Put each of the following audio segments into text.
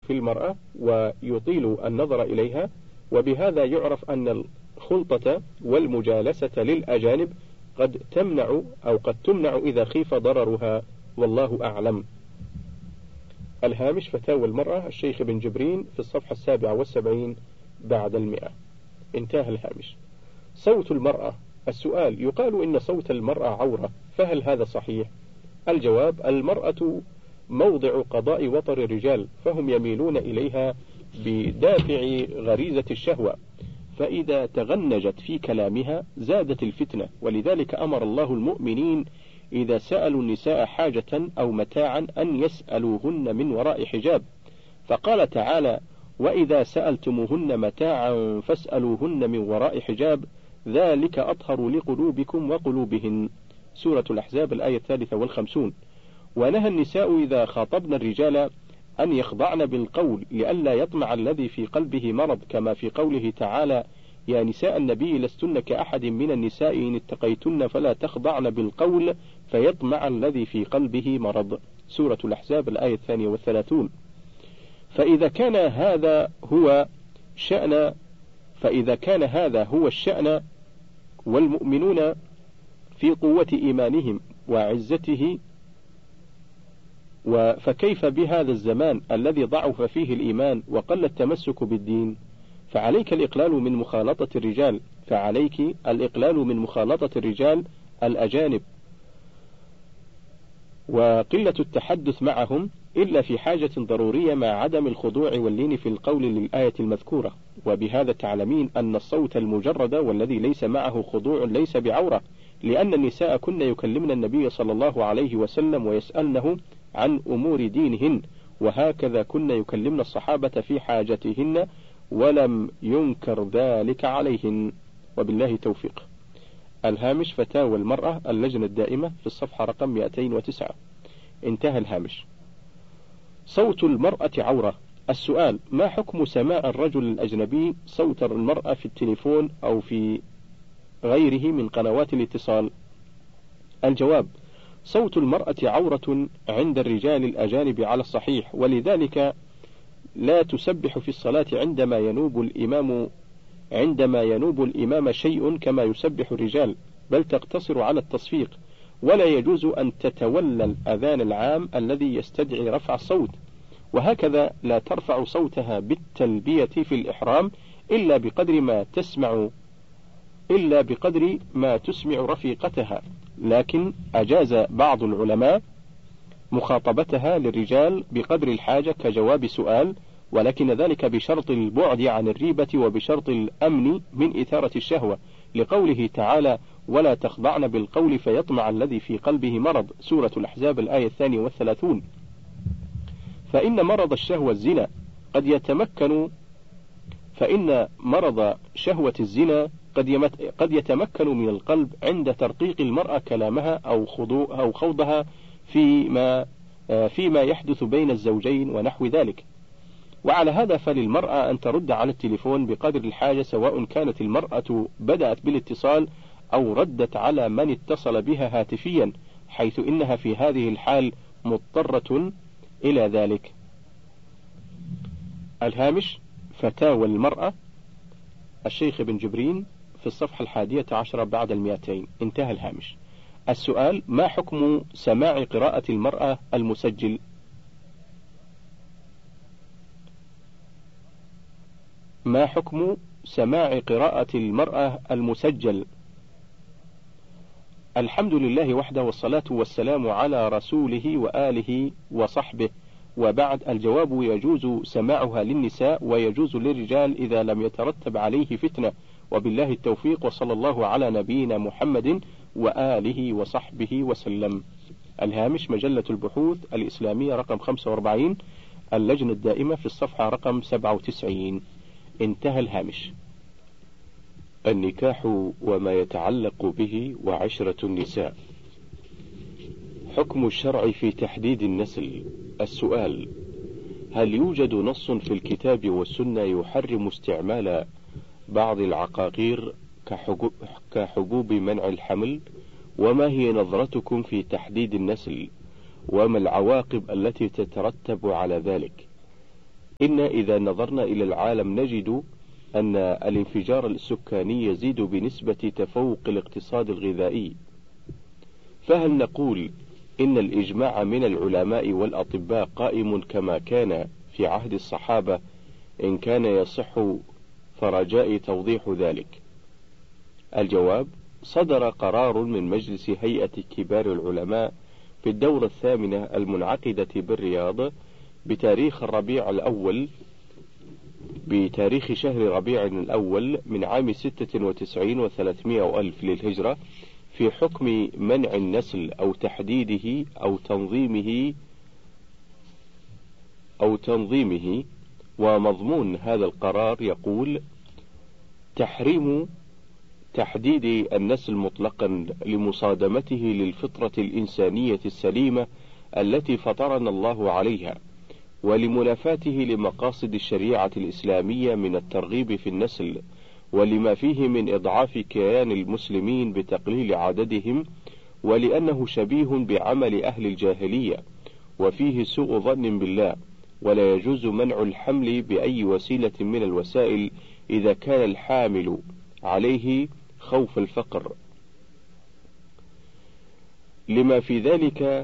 في المرأة ويطيل النظر إليها، وبهذا يعرف أن الخلطة والمجالسة للأجانب قد تمنع إذا خيف ضررها، والله أعلم. الهامش فتاوى المرأة الشيخ بن جبرين في الصفحة 77 بعد 100. انتهى الهامش. صوت المرأة. السؤال: يقال إن صوت المرأة عورة، فهل هذا صحيح؟ الجواب: المرأة موضع قضاء وطر الرجال، فهم يميلون إليها بدافع غريزة الشهوة، فإذا تغنجت في كلامها زادت الفتنة، ولذلك أمر الله المؤمنين إذا سألوا النساء حاجة أو متاعا أن يسألوهن من وراء حجاب، فقال تعالى: وإذا سألتموهن متاعا فاسألوهن من وراء حجاب ذلك أطهر لقلوبكم وقلوبهن. سورة الأحزاب الآية 53. ونهى النساء إذا خاطبن الرجال أن يخضعن بالقول لئلا يطمع الذي في قلبه مرض، كما في قوله تعالى: يا نساء النبي لستن كأحد من النساء إن اتقيتن فلا تخضعن بالقول فيطمع الذي في قلبه مرض. سورة الأحزاب الآية 32. فإذا كان هذا هو الشأن والمؤمنون في قوة إيمانهم وعزته، فكيف بهذا الزمان الذي ضعف فيه الإيمان وقل التمسك بالدين؟ فعليك الإقلال من مخالطة الرجال الأجانب، وقلة التحدث معهم إلا في حاجة ضرورية، مع عدم الخضوع واللين في القول للآية المذكورة. وبهذا تعلمين أن الصوت المجرد والذي ليس معه خضوع ليس بعورة، لأن النساء كن يكلمن النبي صلى الله عليه وسلم ويسألنه عن أمور دينهن، وهكذا كن يكلمن الصحابة في حاجتهن ولم ينكر ذلك عليهن، وبالله توفيق. الهامش فتاوى المرأة اللجنة الدائمة في الصفحة رقم 209. انتهى الهامش. صوت المرأة عورة. السؤال: ما حكم سماع الرجل الأجنبي صوت المرأة في التليفون أو في غيره من قنوات الاتصال؟ الجواب: صوت المرأة عورة عند الرجال الأجانب على الصحيح، ولذلك لا تسبح في الصلاة عندما ينوب الإمام شيء كما يسبح الرجال، بل تقتصر على التصفيق، ولا يجوز أن تتولى الأذان العام الذي يستدعي رفع الصوت، وهكذا لا ترفع صوتها بالتلبية في الإحرام إلا بقدر ما تسمع رفيقتها، لكن أجاز بعض العلماء مخاطبتها للرجال بقدر الحاجة كجواب سؤال، ولكن ذلك بشرط البعد عن الريبة وبشرط الأمن من إثارة الشهوة، لقوله تعالى: ولا تخضعن بالقول فيطمع الذي في قلبه مرض. سورة الأحزاب الآية 32. فإن مرض شهوة الزنا قد يتمكن من القلب عند ترقيق المرأة كلامها أو خوضها فيما يحدث بين الزوجين ونحو ذلك. وعلى هذا فللمرأة أن ترد على التليفون بقدر الحاجة، سواء كانت المرأة بدأت بالاتصال أو ردت على من اتصل بها هاتفيا، حيث إنها في هذه الحال مضطرة إلى ذلك. الهامش فتاوى المرأة الشيخ بن جبرين في الصفحة 11 بعد 200. انتهى الهامش. السؤال: ما حكم سماع قراءة المرأة المسجل؟ ما حكم سماع قراءة المرأة المسجل؟ الحمد لله وحده، والصلاة والسلام على رسوله وآله وصحبه، وبعد. الجواب: يجوز سماعها للنساء ويجوز للرجال إذا لم يترتب عليه فتنة، وبالله التوفيق، وصلى الله على نبينا محمد وآله وصحبه وسلم. الهامش مجلة البحوث الإسلامية رقم 45، اللجنة الدائمة في الصفحة رقم 97. انتهى الهامش. النكاح وما يتعلق به وعشرة النساء. حكم الشرع في تحديد النسل. السؤال: هل يوجد نص في الكتاب والسنة يحرم استعمال بعض العقاقير كحبوب منع الحمل؟ وما هي نظرتكم في تحديد النسل؟ وما العواقب التي تترتب على ذلك؟ إن إذا نظرنا إلى العالم نجد أن الانفجار السكاني يزيد بنسبة تفوق الاقتصاد الغذائي. فهل نقول إن الإجماع من العلماء والأطباء قائم كما كان في عهد الصحابة؟ إن كان يصح فرجاء توضيح ذلك. الجواب: صدر قرار من مجلس هيئة كبار العلماء في الدورة الثامنة المنعقدة بالرياض بتاريخ شهر ربيع الأول من عام 96 و300 وألف للهجرة في حكم منع النسل أو تحديده أو تنظيمه. ومضمون هذا القرار يقول: تحريم تحديد النسل مطلقا لمصادمته للفطرة الإنسانية السليمة التي فطرنا الله عليها، ولمنافاته لمقاصد الشريعة الإسلامية من الترغيب في النسل، ولما فيه من إضعاف كيان المسلمين بتقليل عددهم، ولأنه شبيه بعمل أهل الجاهلية، وفيه سوء ظن بالله، ولا يجوز منع الحمل بأي وسيلة من الوسائل إذا كان الحامل عليه خوف الفقر، لما في ذلك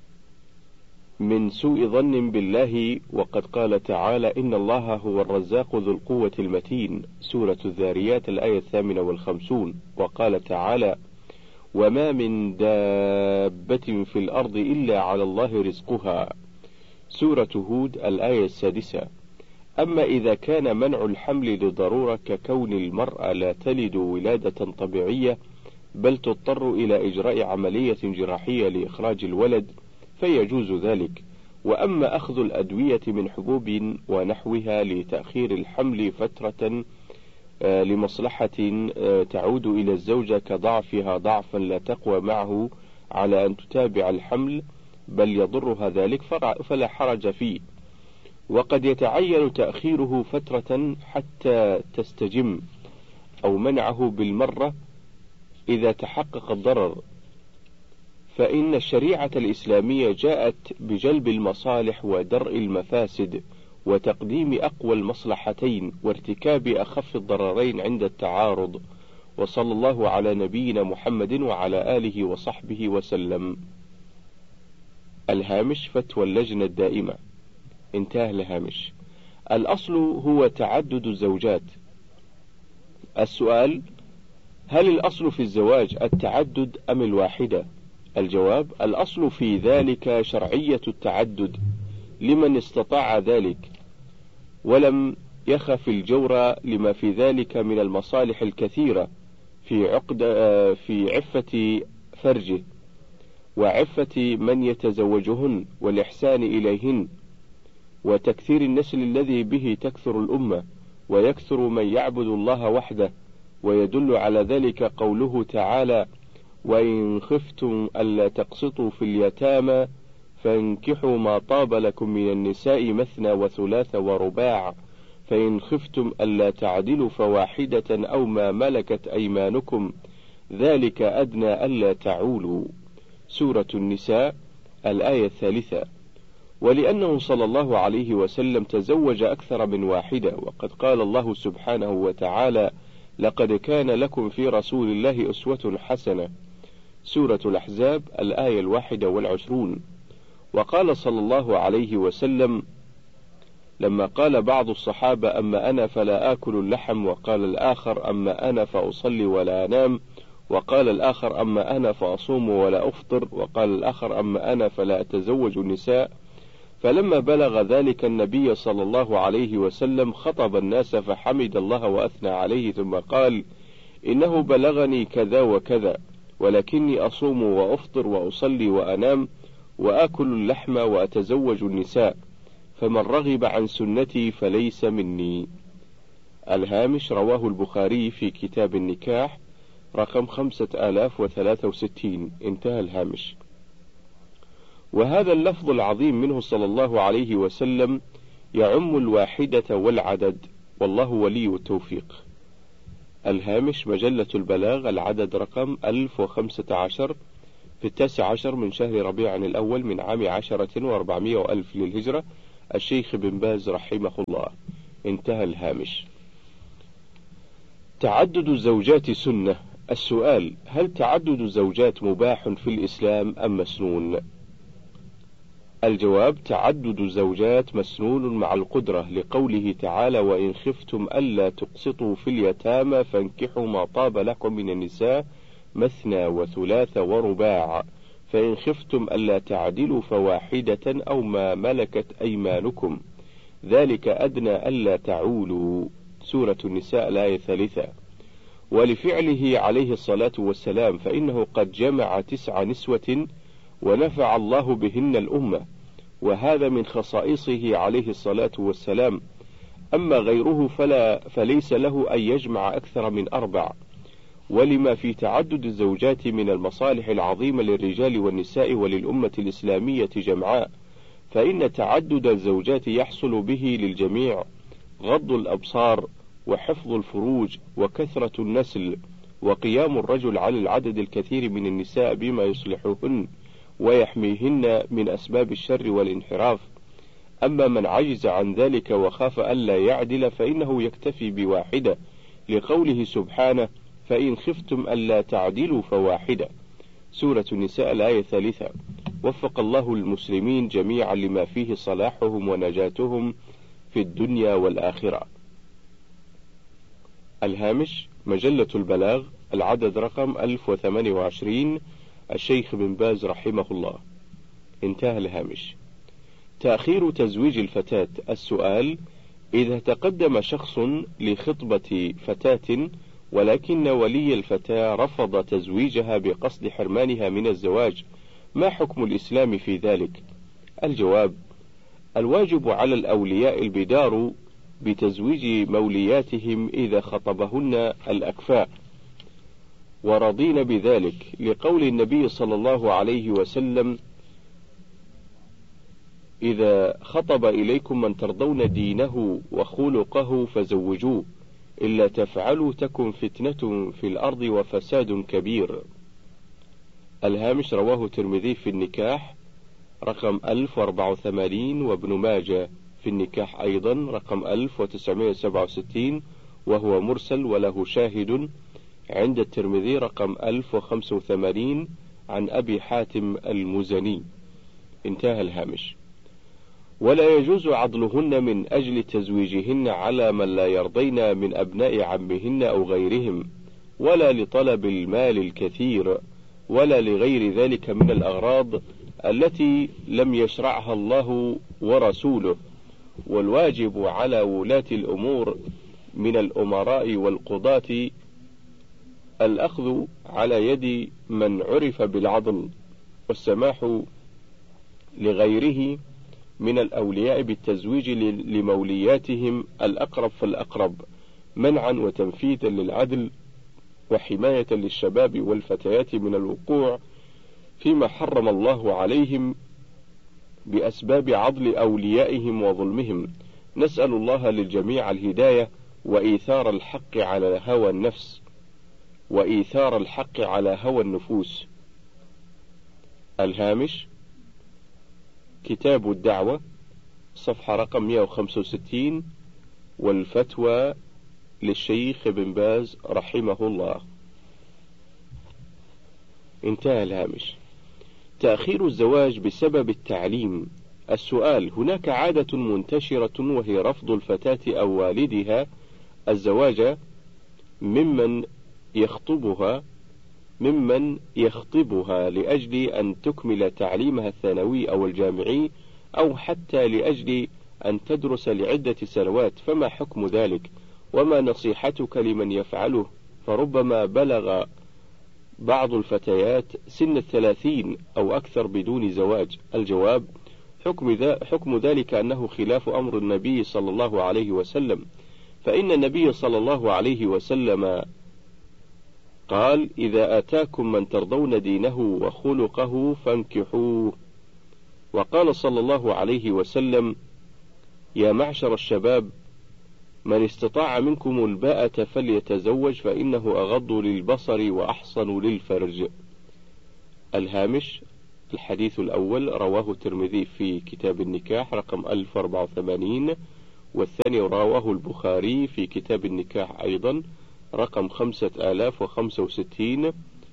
من سوء ظن بالله. وقد قال تعالى: إن الله هو الرزاق ذو القوة المتين، سورة الذاريات الآية 58. وقال تعالى: وما من دابة في الأرض إلا على الله رزقها، سورة هود الآية 6. أما إذا كان منع الحمل لضرورة ككون المرأة لا تلد ولادة طبيعية بل تضطر إلى إجراء عملية جراحية لإخراج الولد فيجوز ذلك. وأما أخذ الأدوية من حبوب ونحوها لتأخير الحمل فترة لمصلحة تعود إلى الزوجة كضعفها ضعفا لا تقوى معه على أن تتابع الحمل بل يضرها ذلك فلا حرج فيه. وقد يتعين تأخيره فترة حتى تستجم أو منعه بالمرة إذا تحقق الضرر، فإن الشريعة الإسلامية جاءت بجلب المصالح ودرء المفاسد وتقديم أقوى المصلحتين وارتكاب أخف الضررين عند التعارض. وصلى الله على نبينا محمد وعلى آله وصحبه وسلم. الهامش: فتوى اللجنة الدائمة. انتهى الهامش. الأصل هو تعدد الزوجات. السؤال: هل الأصل في الزواج التعدد أم الواحدة؟ الجواب: الأصل في ذلك شرعية التعدد لمن استطاع ذلك ولم يخف الجور لما في ذلك من المصالح الكثيرة في عفة فرجه وعفة من يتزوجهن والإحسان إليهن وتكثير النسل الذي به تكثر الأمة ويكثر من يعبد الله وحده. ويدل على ذلك قوله تعالى: وإن خفتم ألا تقسطوا في اليتامى فانكحوا ما طاب لكم من النساء مثنى وثلاث ورباع فإن خفتم ألا تعدلوا فواحدة أو ما ملكت أيمانكم ذلك أدنى ألا تعولوا، سورة النساء الآية 3. ولأنه صلى الله عليه وسلم تزوج أكثر من واحدة، وقد قال الله سبحانه وتعالى: لقد كان لكم في رسول الله أسوة حسنة، سورة الأحزاب الآية 21. وقال صلى الله عليه وسلم لما قال بعض الصحابة: أما أنا فلا آكل اللحم، وقال الآخر: أما أنا فأصلي ولا أنام، وقال الآخر: أما أنا فأصوم ولا أفطر، وقال الآخر: أما أنا فلا أتزوج النساء. فلما بلغ ذلك النبي صلى الله عليه وسلم خطب الناس فحمد الله وأثنى عليه ثم قال: إنه بلغني كذا وكذا، ولكني أصوم وأفطر وأصلي وأنام وآكل اللحم وأتزوج النساء، فمن رغب عن سنتي فليس مني. الهامش: رواه البخاري في كتاب النكاح رقم 5063. انتهى الهامش. وهذا اللفظ العظيم منه صلى الله عليه وسلم يعم الواحدة والعدد، والله ولي التوفيق. الهامش: مجلة البلاغ العدد رقم 1015 في 19 من شهر ربيع الأول من عام 10 و400 وألف للهجرة الشيخ بن باز رحمه الله. انتهى الهامش. تعدد الزوجات سنة. السؤال: هل تعدد الزوجات مباح في الإسلام أم مسنون؟ الجواب: تعدد الزوجات مسنون مع القدرة، لقوله تعالى: وإن خفتم ألا تقسطوا في اليتامى فانكحوا ما طاب لكم من النساء مثنى وثلاث ورباع، فإن خفتم ألا تعدلوا فواحدة أو ما ملكت أيمانكم ذلك أدنى ألا تعولوا. سورة النساء الآية 3. ولفعله عليه الصلاة والسلام، فإنه قد جمع 9 نسوة ونفع الله بهن الأمة، وهذا من خصائصه عليه الصلاة والسلام. أما غيره فليس له أن يجمع أكثر من 4. ولما في تعدد الزوجات من المصالح العظيمة للرجال والنساء وللأمة الإسلامية جمعاء، فإن تعدد الزوجات يحصل به للجميع غض الأبصار وحفظ الفروج وكثرة النسل، وقيام الرجل على العدد الكثير من النساء بما يصلحهن ويحميهن من أسباب الشر والانحراف. أما من عجز عن ذلك وخاف ألا يعدل فإنه يكتفي بواحدة، لقوله سبحانه: فإن خفتم ألا تعدلوا فواحدة. سورة النساء الآية 3. وفق الله المسلمين جميعا لما فيه صلاحهم ونجاتهم في الدنيا والآخرة. الهامش: مجلة البلاغ، العدد رقم 1028، الشيخ بن باز رحمه الله. انتهى الهامش. تأخير تزويج الفتاة. السؤال: إذا تقدم شخص لخطبة فتاة ولكن ولي الفتاة رفض تزويجها بقصد حرمانها من الزواج، ما حكم الإسلام في ذلك؟ الجواب: الواجب على الأولياء البدار بتزويج مولياتهم إذا خطبهن الأكفاء ورضين بذلك، لقول النبي صلى الله عليه وسلم: إذا خطب إليكم من ترضون دينه وخلقه فزوجوه، إلا تفعلوا تكن فتنة في الأرض وفساد كبير. الهامش: رواه الترمذي في النكاح رقم 1084، وابن ماجه في النكاح أيضا رقم 1967، وهو مرسل وله شاهد عند الترمذي رقم 1085 عن أبي حاتم المزني. انتهى الهامش. ولا يجوز عضلهن من أجل تزويجهن على من لا يرضين من أبناء عمهن أو غيرهم، ولا لطلب المال الكثير، ولا لغير ذلك من الأغراض التي لم يشرعها الله ورسوله. والواجب على ولاة الأمور من الأمراء والقضاة الأخذ على يد من عرف بالعضل، والسماح لغيره من الأولياء بالتزويج لمولياتهم الأقرب فالأقرب، منعا وتنفيذا للعدل وحماية للشباب والفتيات من الوقوع فيما حرم الله عليهم بأسباب عضل أوليائهم وظلمهم. نسأل الله للجميع الهداية وإيثار الحق على هوى النفس وإيثار الحق على هوى النفوس. الهامش: كتاب الدعوة، صفحة رقم 165، والفتوى للشيخ بن باز رحمه الله. انتهى الهامش. تأخير الزواج بسبب التعليم. السؤال: هناك عادة منتشرة وهي رفض الفتاة أو والدها الزواج ممن يخطبها لأجل أن تكمل تعليمها الثانوي أو الجامعي، أو حتى لأجل أن تدرس لعدة سنوات، فما حكم ذلك؟ وما نصيحتك لمن يفعله؟ فربما بلغ بعض الفتيات سن 30 أو أكثر بدون زواج. الجواب: حكم ذلك أنه خلاف أمر النبي صلى الله عليه وسلم، فإن النبي صلى الله عليه وسلم قال: إذا آتاكم من ترضون دينه وخلقه فانكحوه. وقال صلى الله عليه وسلم: يا معشر الشباب، من استطاع منكم الباءة فليتزوج فإنه أغض للبصر وأحصن للفرج. الهامش: الحديث الأول رواه الترمذي في كتاب النكاح رقم 1084، والثاني رواه البخاري في كتاب النكاح أيضا رقم 5065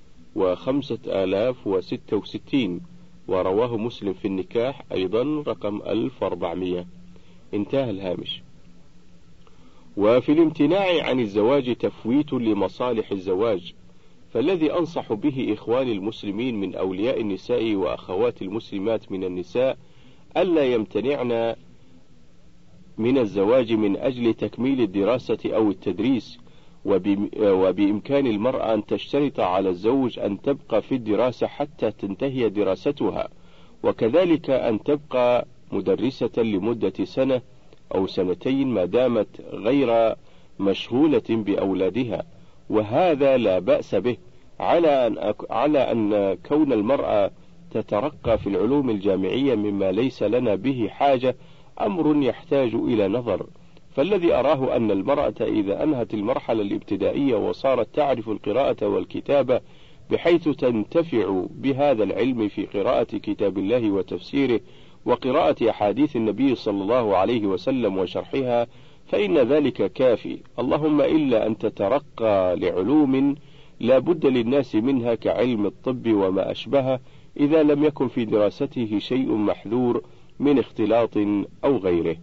و5066، ورواه مسلم في النكاح أيضا رقم 1400. انتهى الهامش. وفي الامتناع عن الزواج تفويت لمصالح الزواج، فالذي أنصح به إخواني المسلمين من أولياء النساء وأخوات المسلمات من النساء ألا يمتنعن من الزواج من أجل تكميل الدراسة أو التدريس، وبإمكان المرأة أن تشترط على الزوج أن تبقى في الدراسة حتى تنتهي دراستها، وكذلك أن تبقى مدرسة لمدة سنة أو سنتين ما دامت غير مشغولة بأولادها، وهذا لا بأس به، على أن كون المرأة تترقى في العلوم الجامعية مما ليس لنا به حاجة أمر يحتاج إلى نظر. فالذي أراه أن المرأة إذا أنهت المرحلة الابتدائية وصارت تعرف القراءة والكتابة بحيث تنتفع بهذا العلم في قراءة كتاب الله وتفسيره وقراءة أحاديث النبي صلى الله عليه وسلم وشرحها، فإن ذلك كافي، اللهم إلا أن تترقى لعلوم لا بد للناس منها كعلم الطب وما أشبهه، إذا لم يكن في دراسته شيء محذور من اختلاط أو غيره.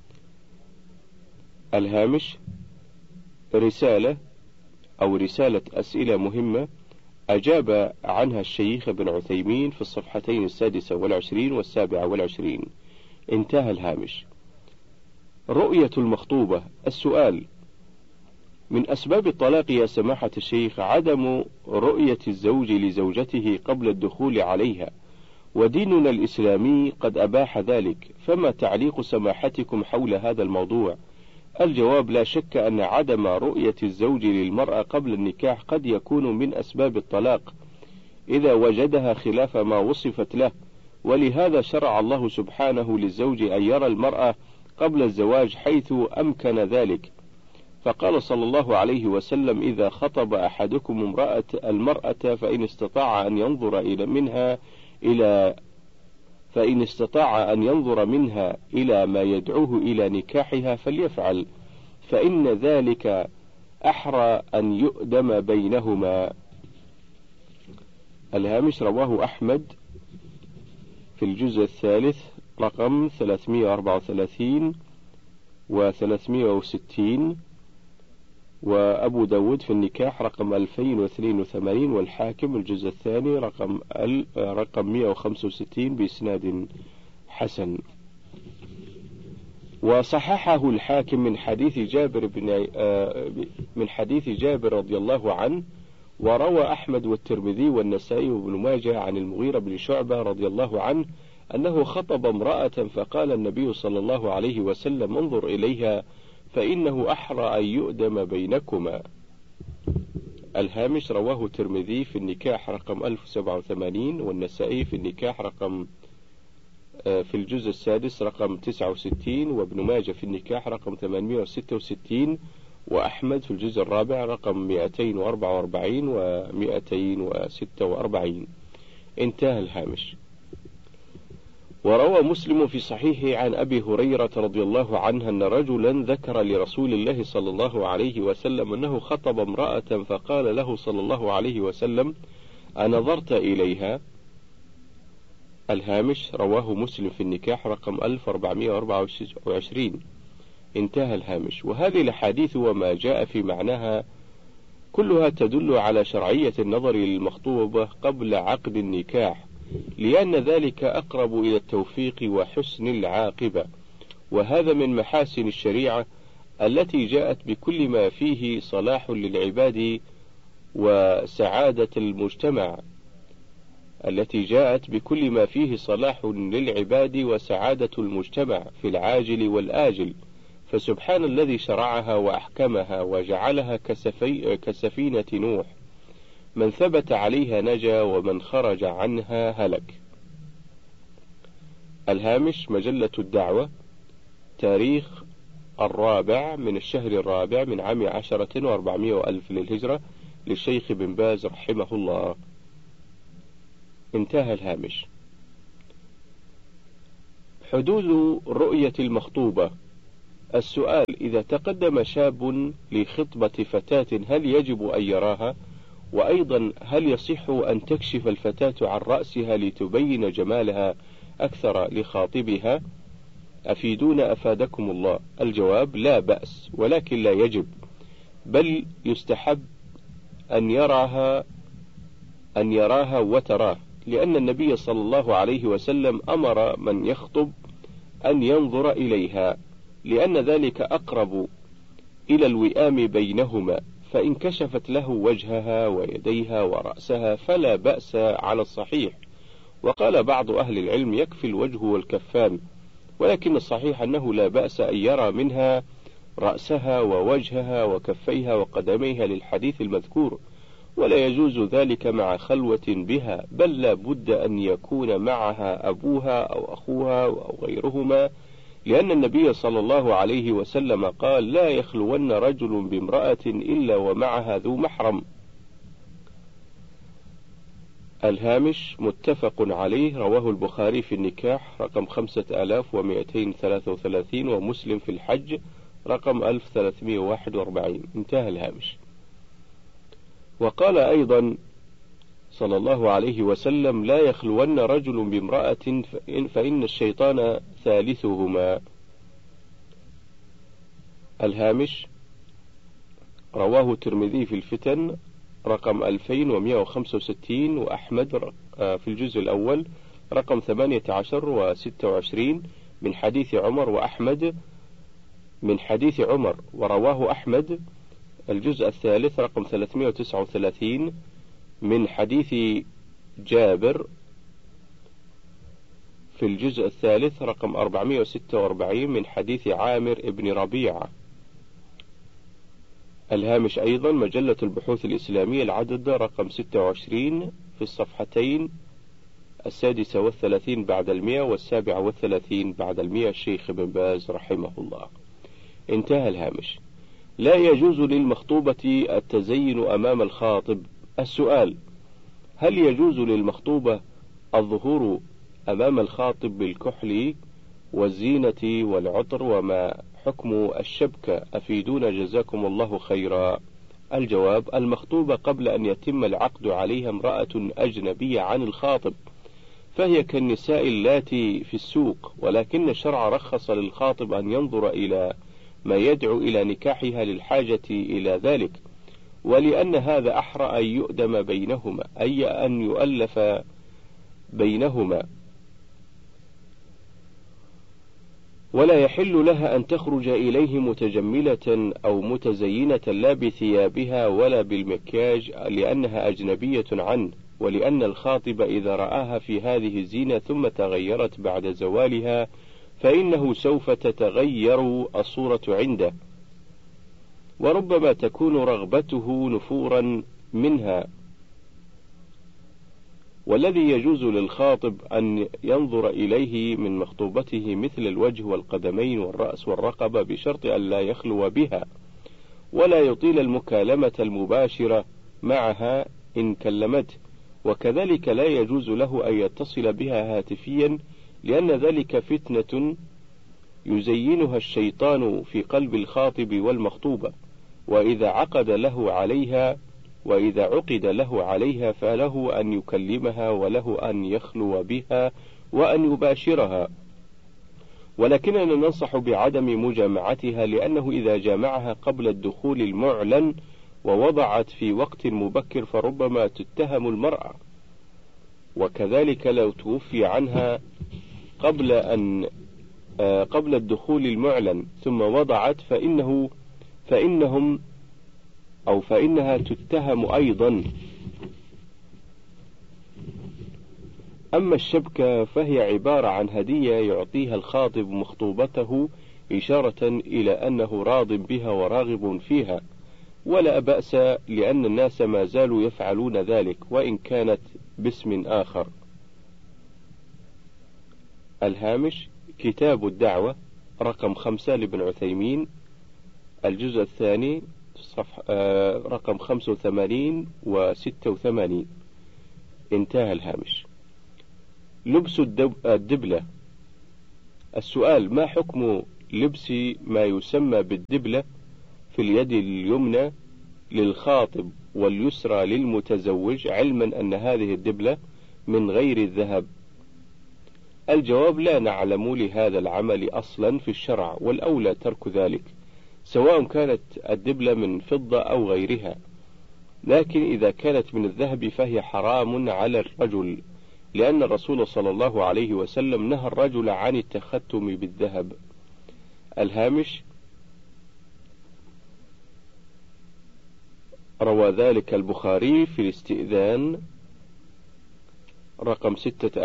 الهامش. رسالة أسئلة مهمة أجاب عنها الشيخ ابن عثيمين في الصفحتين 26 و27. انتهى الهامش. رؤية المخطوبة. السؤال: من أسباب الطلاق يا سماحة الشيخ عدم رؤية الزوج لزوجته قبل الدخول عليها، وديننا الإسلامي قد أباح ذلك، فما تعليق سماحتكم حول هذا الموضوع؟ الجواب: لا شك أن عدم رؤية الزوج للمرأة قبل النكاح قد يكون من أسباب الطلاق إذا وجدها خلاف ما وصفت له، ولهذا شرع الله سبحانه للزوج أن يرى المرأة قبل الزواج حيث أمكن ذلك، فقال صلى الله عليه وسلم: إذا خطب أحدكم المرأة فإن استطاع أن ينظر منها إلى ما يدعوه إلى نكاحها فليفعل، فإن ذلك أحرى أن يؤدم بينهما. الهامش. رواه أحمد في الجزء الثالث رقم 334 و360، وأبو داود في النكاح رقم 2082، والحاكم الجزء الثاني رقم 165 بإسناد حسن. وصححه الحاكم من حديث جابر رضي الله عنه، وروى أحمد والترمذي والنسائي وابن ماجه عن المغيرة بن شعبة رضي الله عنه أنه خطب امرأة فقال النبي صلى الله عليه وسلم: انظر إليها فإنه أحرى أن يؤدم بينكما. الهامش. رواه الترمذي في النكاح رقم 1087، والنسائي في النكاح في الجزء السادس رقم 69، وابن ماجه في النكاح رقم 866، وأحمد في الجزء الرابع رقم 244 و246. انتهى الهامش. وروى مسلم في صحيحه عن أبي هريرة رضي الله عنه أن رجلا ذكر لرسول الله صلى الله عليه وسلم أنه خطب امرأة فقال له صلى الله عليه وسلم: أنظرت إليها؟ الهامش. رواه مسلم في النكاح رقم 1424. انتهى الهامش. وهذه الأحاديث وما جاء في معناها كلها تدل على شرعية النظر للمخطوبة قبل عقد النكاح، لأن ذلك أقرب إلى التوفيق وحسن العاقبة، وهذا من محاسن الشريعة التي جاءت بكل ما فيه صلاح للعباد وسعادة المجتمع، في العاجل والآجل، فسبحان الذي شرعها وأحكمها وجعلها كسفينة نوح، من ثبت عليها نجا ومن خرج عنها هلك. الهامش. مجلة الدعوة، تاريخ 4 من الشهر 4 من عام 10 و400 للهجرة، للشيخ بن باز رحمه الله. انتهى الهامش. حدود رؤية المخطوبة. السؤال: إذا تقدم شاب لخطبة فتاة هل يجب أن يراها؟ وأيضا هل يصح أن تكشف الفتاة عن رأسها لتبين جمالها أكثر لخاطبها؟ أفيدونا أفادكم الله. الجواب: لا بأس، ولكن لا يجب، بل يستحب أن يراها وتراه، لأن النبي صلى الله عليه وسلم أمر من يخطب أن ينظر إليها، لأن ذلك أقرب إلى الوئام بينهما، فإن كشفت له وجهها ويديها ورأسها فلا بأس على الصحيح. وقال بعض أهل العلم: يكفي الوجه والكفان، ولكن الصحيح أنه لا بأس أن يرى منها رأسها ووجهها وكفيها وقدميها للحديث المذكور، ولا يجوز ذلك مع خلوة بها، بل لا بد أن يكون معها أبوها أو أخوها أو غيرهما، لأن النبي صلى الله عليه وسلم قال: لا يخلون رجل بامرأة إلا ومعها ذو محرم. الهامش: متفق عليه، رواه البخاري في النكاح رقم 5233 ومسلم في الحج رقم 1341. انتهى الهامش. وقال أيضا صلى الله عليه وسلم: لا يخلون رجل بامرأة فإن الشيطان ثالثهما. الهامش: رواه الترمذي في الفتن رقم 2165 وأحمد في الجزء الأول رقم 18 و26 من حديث عمر، وأحمد من حديث عمر، ورواه أحمد الجزء الثالث رقم 339 من حديث جابر في الجزء الثالث رقم 446 من حديث عامر ابن ربيعة. الهامش أيضا: مجلة البحوث الإسلامية العدد رقم 26 في الصفحتين 36 بعد 100 و37 بعد 100، الشيخ ابن باز رحمه الله. انتهى الهامش. لا يجوز للمخطوبة التزين أمام الخاطب. السؤال: هل يجوز للمخطوبة الظهور أمام الخاطب بالكحل والزينة والعطر؟ وما حكم الشبكة؟ أفيدونا جزاكم الله خيرا. الجواب: المخطوبة قبل أن يتم العقد عليها امرأة أجنبية عن الخاطب، فهي كالنساء اللاتي في السوق، ولكن الشرع رخص للخاطب أن ينظر إلى ما يدعو إلى نكاحها للحاجة إلى ذلك، ولأن هذا أحرى أن يؤدم بينهما، أي أن يؤلف بينهما، ولا يحل لها أن تخرج إليه متجملة أو متزينة لا بثيابها ولا بالمكياج، لأنها أجنبية عنه، ولأن الخاطب إذا رآها في هذه الزينة ثم تغيرت بعد زوالها فإنه سوف تتغير الصورة عنده، وربما تكون رغبته نفورا منها. والذي يجوز للخاطب أن ينظر إليه من مخطوبته مثل الوجه والقدمين والرأس والرقبة، بشرط أن لا يخلو بها، ولا يطيل المكالمة المباشرة معها إن كلمته، وكذلك لا يجوز له أن يتصل بها هاتفيا، لأن ذلك فتنة يزينها الشيطان في قلب الخاطب والمخطوبة، وإذا عقد له عليها فله أن يكلمها وله أن يخلو بها وأن يباشرها، ولكننا ننصح بعدم مجامعتها، لأنه إذا جامعها قبل الدخول المعلن ووضعت في وقت مبكر فربما تتهم المرأة، وكذلك لو توفي عنها قبل الدخول المعلن ثم وضعت فإنها تتهم أيضا. أما الشبكة فهي عبارة عن هدية يعطيها الخاطب مخطوبته إشارة إلى أنه راض بها وراغب فيها، ولا بأس، لأن الناس ما زالوا يفعلون ذلك وإن كانت باسم آخر. الهامش: كتاب الدعوة رقم 5 لابن عثيمين الجزء الثاني رقم 85 و86. انتهى الهامش. لبس الدبلة. السؤال: ما حكم لبس ما يسمى بالدبلة في اليد اليمنى للخاطب واليسرى للمتزوج، علما أن هذه الدبلة من غير الذهب؟ الجواب: لا نعلم لهذا العمل أصلا في الشرع، والأولى ترك ذلك، سواء كانت الدبلة من فضة أو غيرها، لكن إذا كانت من الذهب فهي حرام على الرجل، لأن الرسول صلى الله عليه وسلم نهى الرجل عن التختم بالذهب. الهامش: روى ذلك البخاري في الاستئذان رقم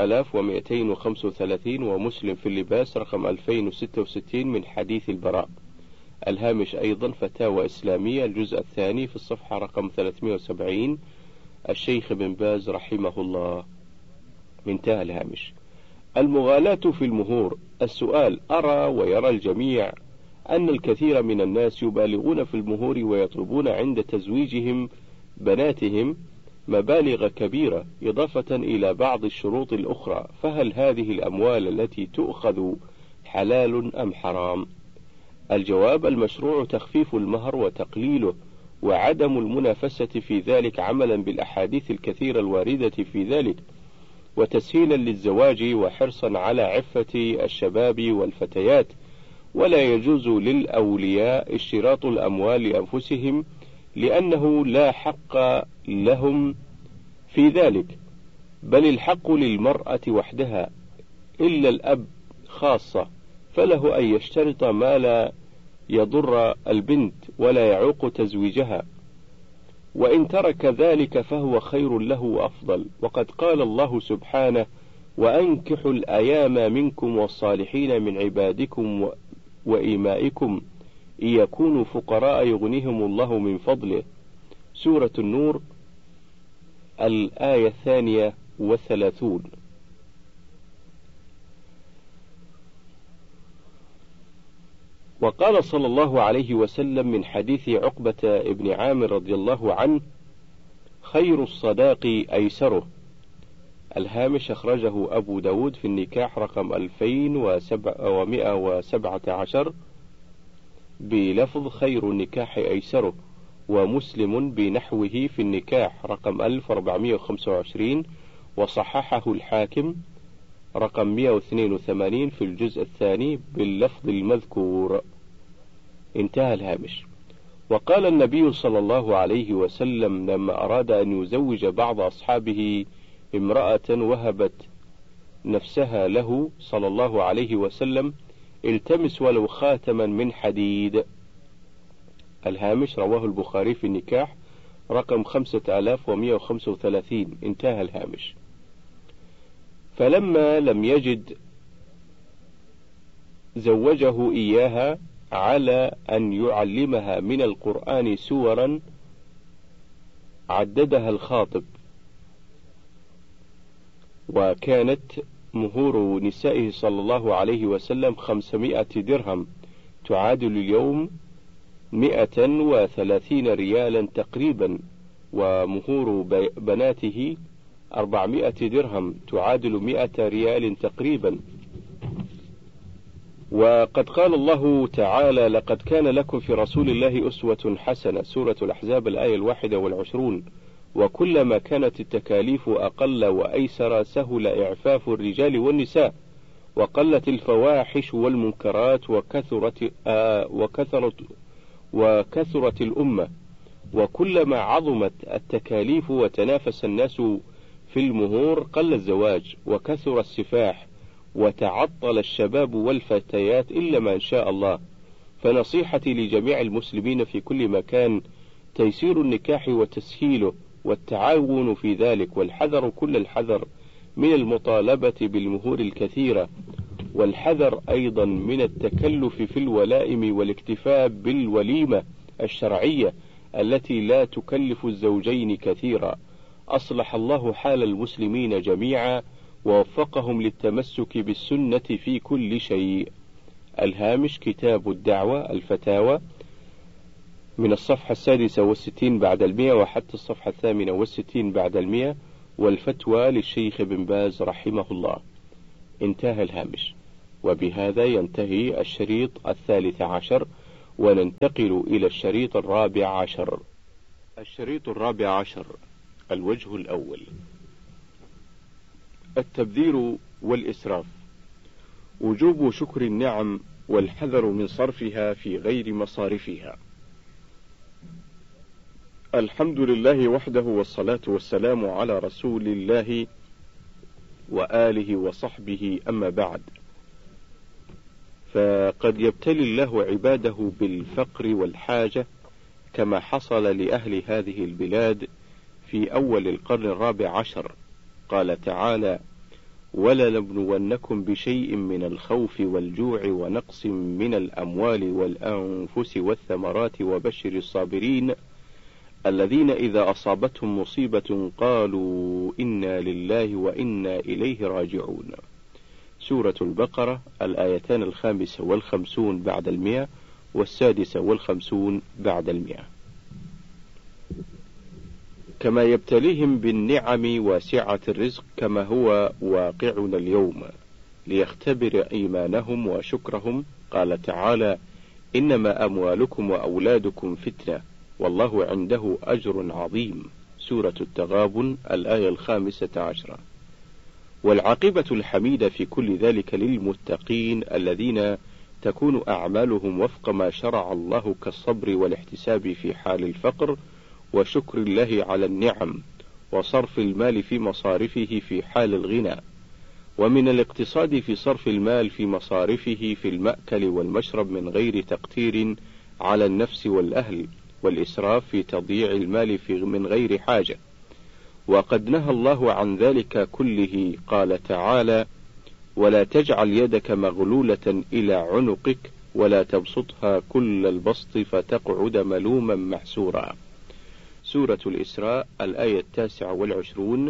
6235، ومسلم في اللباس رقم 2066 من حديث البراء. الهامش أيضا: فتاوى إسلامية الجزء الثاني في الصفحة رقم 370، الشيخ بن باز رحمه الله. انتهى الهامش. المغالاة في المهور. السؤال: أرى ويرى الجميع أن الكثير من الناس يبالغون في المهور ويطلبون عند تزويجهم بناتهم مبالغ كبيرة إضافة إلى بعض الشروط الأخرى، فهل هذه الأموال التي تؤخذ حلال أم حرام؟ الجواب: المشروع تخفيف المهر وتقليله، وعدم المنافسة في ذلك عملا بالأحاديث الكثيرة الواردة في ذلك، وتسهيلا للزواج وحرصا على عفة الشباب والفتيات. ولا يجوز للأولياء اشتراط الأموال لأنفسهم، لأنه لا حق لهم في ذلك، بل الحق للمرأة وحدها، إلا الأب خاصة، فله أن يشترط ما لا يضر البنت ولا يعوق تزويجها، وإن ترك ذلك فهو خير له وأفضل. وقد قال الله سبحانه: وأنكحوا الأيام منكم والصالحين من عبادكم وإمائكم إن يكونوا فقراء يغنيهم الله من فضله. سورة النور الآية 32. وقال صلى الله عليه وسلم من حديث عقبة ابن عامر رضي الله عنه: خير الصداق أيسره. الهامش: أخرجه أبو داود في النكاح رقم 2117 بلفظ خير النكاح أيسره، ومسلم بنحوه في النكاح رقم 1425، وصححه الحاكم رقم 182 في الجزء الثاني باللفظ المذكور. انتهى الهامش. وقال النبي صلى الله عليه وسلم لما أراد أن يزوج بعض أصحابه امرأة وهبت نفسها له صلى الله عليه وسلم: التمس ولو خاتما من حديد. الهامش: رواه البخاري في النكاح رقم 5135. انتهى الهامش. فلما لم يجد زوجه إياها على أن يعلمها من القرآن سورا عددها الخاطب، وكانت مهور نسائه صلى الله عليه وسلم 500 درهم، تعادل اليوم 130 ريالا تقريبا، ومهور بناته 400 درهم، تعادل 100 ريال تقريبا. وقد قال الله تعالى: لقد كان لكم في رسول الله أسوة حسنة، سورة الأحزاب الآية 21. وكلما كانت التكاليف أقل وأيسر سهل إعفاف الرجال والنساء، وقلت الفواحش والمنكرات، وكثرت الأمة. وكلما عظمت التكاليف وتنافس الناس في المهور قل الزواج وكثر السفاح وتعطل الشباب والفتيات إلا ما شاء الله. فنصيحتي لجميع المسلمين في كل مكان تيسير النكاح وتسهيله والتعاون في ذلك، والحذر كل الحذر من المطالبة بالمهور الكثيرة، والحذر أيضا من التكلف في الولائم والاكتفاء بالوليمة الشرعية التي لا تكلف الزوجين كثيرا. أصلح الله حال المسلمين جميعا ووفقهم للتمسك بالسنة في كل شيء. الهامش: كتاب الدعوة الفتاوى من الصفحة 66 بعد 100 وحتى الصفحة 68 بعد 100، والفتوى للشيخ بن باز رحمه الله. انتهى الهامش. وبهذا ينتهي الشريط 13، وننتقل إلى الشريط 14. الشريط 14: الوجه الأول: التبذير والإسراف. وجوب شكر النعم والحذر من صرفها في غير مصارفها. الحمد لله وحده، والصلاة والسلام على رسول الله وآله وصحبه، أما بعد، فقد يبتلي الله عباده بالفقر والحاجة كما حصل لأهل هذه البلاد في أول القرن 14. قال تعالى: ولنبلونكم بشيء من الخوف والجوع ونقص من الأموال والأنفس والثمرات وبشر الصابرين الذين إذا أصابتهم مصيبة قالوا إنا لله وإنا إليه راجعون. سورة البقرة، الآيتان 55 بعد 100 و56 بعد 100. كما يبتليهم بالنعم واسعة الرزق كما هو واقعنا اليوم ليختبر إيمانهم وشكرهم. قال تعالى: إنما أموالكم وأولادكم فتنة والله عنده أجر عظيم. سورة التغابن، الآية 15. والعاقبة الحميدة في كل ذلك للمتقين الذين تكون أعمالهم وفق ما شرع الله كالصبر والاحتساب في حال الفقر، وشكر الله على النعم، وصرف المال في مصارفه في حال الغنى، ومن الاقتصاد في صرف المال في مصارفه في المأكل والمشرب من غير تقتير على النفس والأهل، والإسراف في تضييع المال من غير حاجة. وقد نهى الله عن ذلك كله. قال تعالى: ولا تجعل يدك مغلولة إلى عنقك ولا تبسطها كل البسط فتقعد ملوما محسورا. سورة الإسراء، الآية 29.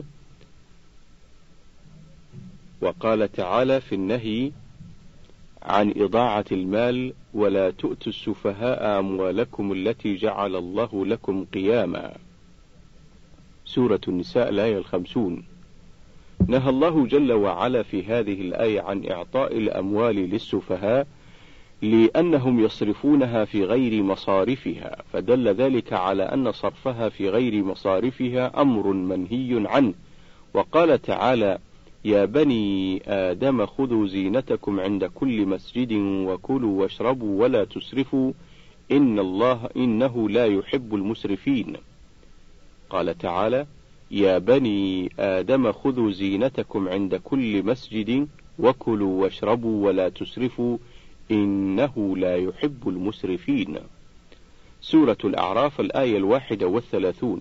وقال تعالى في النهي عن إضاعة المال: ولا تؤتوا السفهاء أموالكم التي جعل الله لكم قياما. سورة النساء، الآية 50. نهى الله جل وعلا في هذه الآية عن إعطاء الأموال للسفهاء لأنهم يصرفونها في غير مصارفها، فدل ذلك على أن صرفها في غير مصارفها أمر منهي عنه. وقال تعالى: يا بني آدم خذوا زينتكم عند كل مسجد وكلوا واشربوا ولا تسرفوا إنه لا يحب المسرفين. قال تعالى: يا بني آدم خذوا زينتكم عند كل مسجد وكلوا واشربوا ولا تسرفوا إنه لا يحب المسرفين. سورة الأعراف، الآية 31.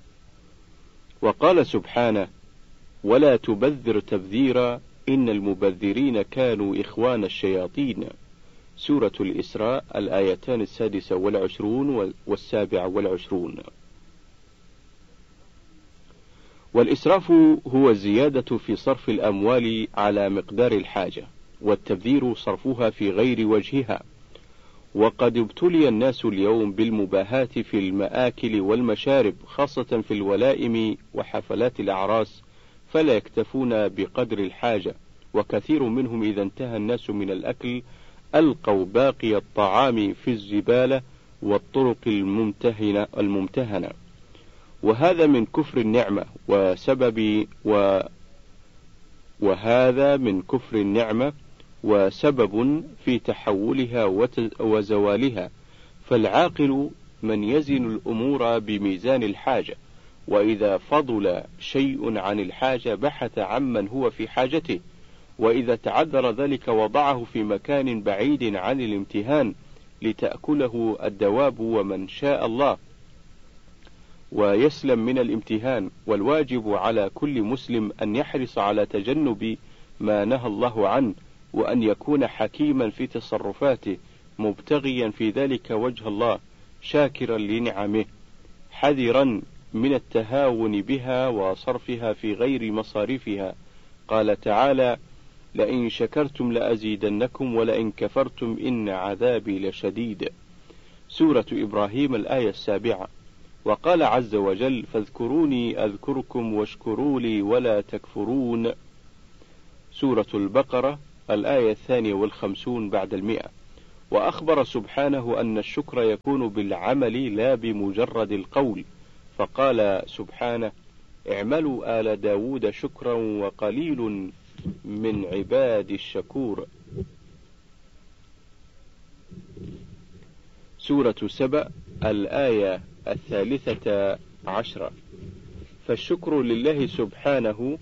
وقال سبحانه: ولا تبذر تبذيرا إن المبذرين كانوا إخوان الشياطين. سورة الإسراء، الآيتان 26 و27. والإسراف هو الزيادة في صرف الأموال على مقدار الحاجة، والتبذير صرفها في غير وجهها. وقد ابتلي الناس اليوم بالمباهات في المآكل والمشارب، خاصة في الولائم وحفلات الأعراس، فلا يكتفون بقدر الحاجة، وكثير منهم إذا انتهى الناس من الأكل ألقوا باقي الطعام في الزبالة والطرق الممتهنة، وهذا من كفر النعمة وسبب في تحولها وزوالها. فالعاقل من يزن الأمور بميزان الحاجة، وإذا فضل شيء عن الحاجة بحث عمن هو في حاجته، وإذا تعذر ذلك وضعه في مكان بعيد عن الامتهان لتأكله الدواب ومن شاء الله ويسلم من الامتهان. والواجب على كل مسلم أن يحرص على تجنب ما نهى الله عنه، وأن يكون حكيما في تصرفاته مبتغيا في ذلك وجه الله، شاكرا لنعمه، حذرا من التهاون بها وصرفها في غير مصارفها. قال تعالى: لئن شكرتم لأزيدنكم ولئن كفرتم إن عذابي لشديد. سورة إبراهيم، الآية 7. وقال عز وجل: فاذكروني أذكركم واشكروا لي ولا تكفرون. سورة البقرة، الآية 52 بعد 100. وأخبر سبحانه أن الشكر يكون بالعمل لا بمجرد القول، فقال سبحانه: اعملوا آل داود شكرا وقليل من عبادي الشكور. سورة سبأ الآية 13. فالشكر لله سبحانه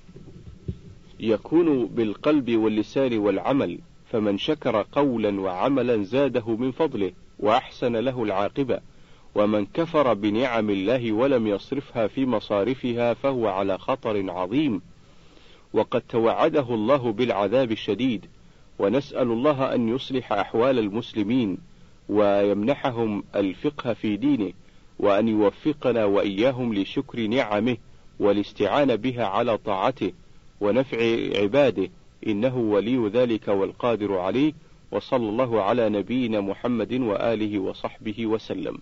يكون بالقلب واللسان والعمل، فمن شكر قولا وعملا زاده من فضله وأحسن له العاقبة، ومن كفر بنعم الله ولم يصرفها في مصارفها فهو على خطر عظيم، وقد توعده الله بالعذاب الشديد. ونسأل الله أن يصلح أحوال المسلمين ويمنحهم الفقه في دينه، وأن يوفقنا وإياهم لشكر نعمه والاستعانة بها على طاعته ونفع عباده، إنه ولي ذلك والقادر عليه. وصلى الله على نبينا محمد وآله وصحبه وسلم.